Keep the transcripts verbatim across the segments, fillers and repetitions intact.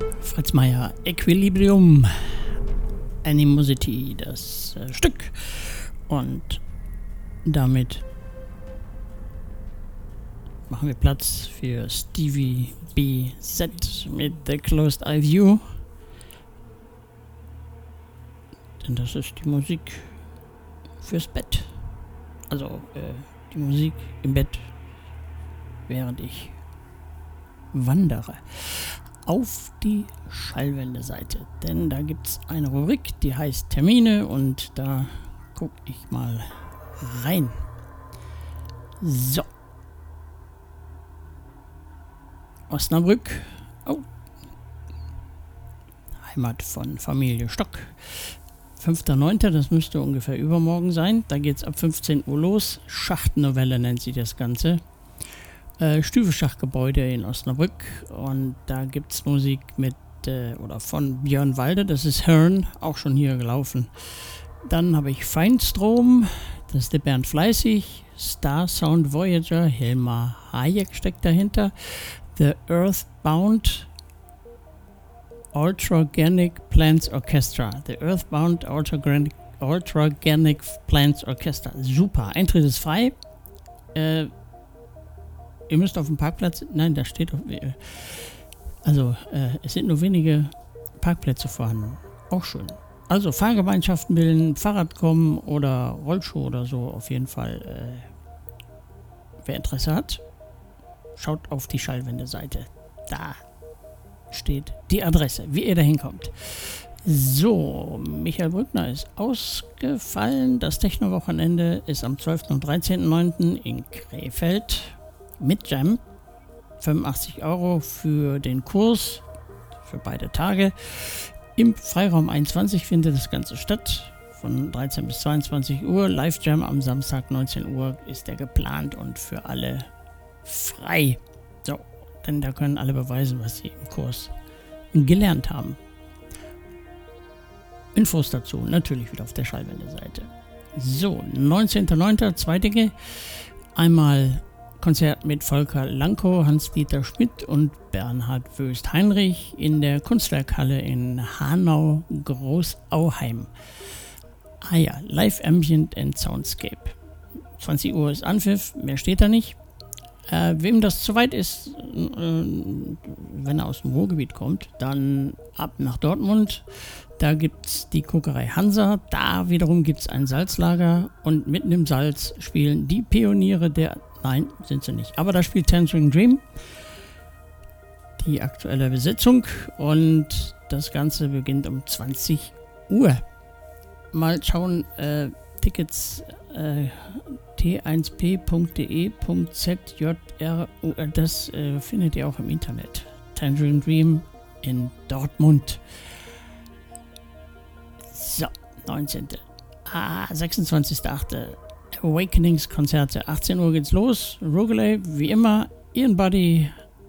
Fritz Meier, Equilibrium, Animosity, das äh, Stück. Und damit machen wir Platz für Stevie B. Z mit The Closed Eye View. Denn das ist die Musik fürs Bett. Also äh, die Musik im Bett, während ich wandere. Auf die Schallwende-Seite, denn da gibt es eine Rubrik, die heißt Termine und da gucke ich mal rein. So. Osnabrück. Oh. Heimat von Familie Stock. fünfter neunter, das müsste ungefähr übermorgen sein. Da geht es ab fünfzehn Uhr los. Schachtnovelle nennt sie das Ganze. Äh, Stüfelschachgebäude in Osnabrück. Und da gibt es Musik mit, äh, oder von Björn Walde, das ist Hearn, auch schon hier gelaufen. Dann habe ich Feinstrom, das ist der Bernd Fleißig. Star Sound Voyager, Hilmar Hayek steckt dahinter. The Earthbound Ultragenic Plants Orchestra. The Earthbound Ultragenic, Ultragenic Plants Orchestra. Super. Eintritt ist frei. Äh, ihr müsst auf dem Parkplatz. Nein, da steht auf. Äh, also, äh, es sind nur wenige Parkplätze vorhanden. Auch schön. Also, Fahrgemeinschaften bilden, Fahrrad kommen oder Rollschuh oder so. Auf jeden Fall. Äh, wer Interesse hat, schaut auf die Schallwende-Seite. Da steht die Adresse, wie ihr da hinkommt. So, Michael Brückner ist ausgefallen. Das Techno-Wochenende ist am zwölften und dreizehnten neunten in Krefeld mit Jam. fünfundachtzig Euro für den Kurs, für beide Tage. Im Freiraum einundzwanzig findet das Ganze statt. Von dreizehn bis zweiundzwanzig Uhr. Live-Jam am Samstag neunzehn Uhr ist der geplant und für alle frei. So, denn da können alle beweisen, was sie im Kurs gelernt haben. Infos dazu natürlich wieder auf der Schallwende-Seite. So, neunzehnter neunter zwei Dinge. Einmal Konzert mit Volker Lankow, Hans-Dieter Schmidt und Bernhard Wöst-Heinrich in der Kunstwerkhalle in Hanau-Großauheim. Ah ja, Live Ambient and Soundscape. zwanzig Uhr ist Anpfiff, mehr steht da nicht. Äh, wem das zu weit ist, äh, wenn er aus dem Ruhrgebiet kommt, dann ab nach Dortmund. Da gibt es die Kokerei Hansa. Da wiederum gibt es ein Salzlager. Und mitten im Salz spielen die Pioniere der... Nein, sind sie nicht. Aber da spielt Tangerine Dream. Die aktuelle Besetzung. Und das Ganze beginnt um zwanzig Uhr. Mal schauen, äh, Tickets... Äh, t eins p punkt d e punkt z j r, das äh, findet ihr auch im Internet. Tangerine Dream in Dortmund. So, neunzehnten Ah, sechsundzwanzigster achte Awakenings Konzerte. achtzehn Uhr geht's los. Rogalay, wie immer. Ian Buddy,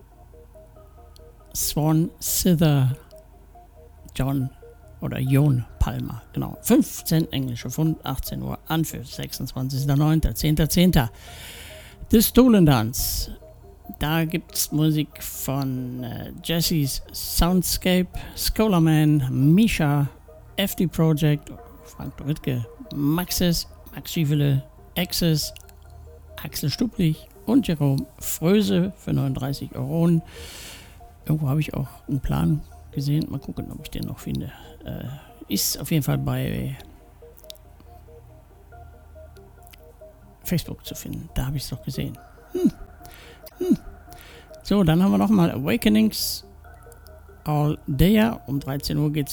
Swan Sither, John oder Jon Palmer, genau. fünfzehn englische Pfund, achtzehn Uhr Anpfiff, sechsundzwanzigster neunter zehnter zehnter The Stolen Dance. Da gibt's Musik von äh, Jesse's Soundscape, Scholarman, Misha, F D Project, Frank Rittke, Maxis, Max Schiefele, Access, Axel Stublich und Jerome Fröse für neununddreißig Euro. Irgendwo habe ich auch einen Plan gesehen. Mal gucken, ob ich den noch finde. Äh, ist auf jeden Fall bei Facebook zu finden. Da habe ich es doch gesehen. Hm. Hm. So, dann haben wir nochmal Awakenings All Day. Um dreizehn Uhr geht